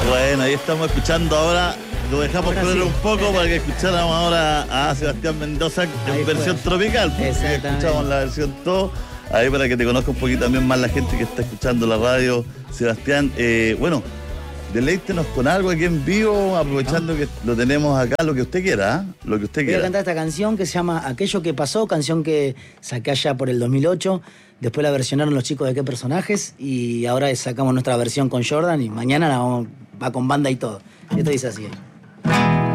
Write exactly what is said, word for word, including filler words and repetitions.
Bueno, ahí estamos escuchando ahora. Lo dejamos Ahora correr sí. un poco para que escucháramos ahora a Sebastián Mendoza en Ahí versión fue. tropical. Porque Exactamente. escuchamos la versión todo. Ahí para que te conozca un poquito también más la gente que está escuchando la radio. Sebastián, eh, bueno, deleítenos con algo aquí en vivo, aprovechando que lo tenemos acá, lo que usted quiera, ¿eh? Lo que usted Voy a quiera. cantar esta canción que se llama Aquello que pasó, canción que saqué allá por el dos mil ocho. Después la versionaron los chicos de Qué Personajes y ahora sacamos nuestra versión con Jordan y mañana la vamos- va con banda y todo. Y esto dice así.